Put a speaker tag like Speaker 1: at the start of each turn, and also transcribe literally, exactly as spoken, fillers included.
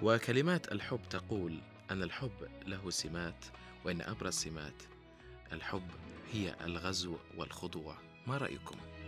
Speaker 1: وكلمات الحب تقول أن الحب له سمات، وإن أبرز سمات الحب هي الغزو والخضوع. ما رأيكم؟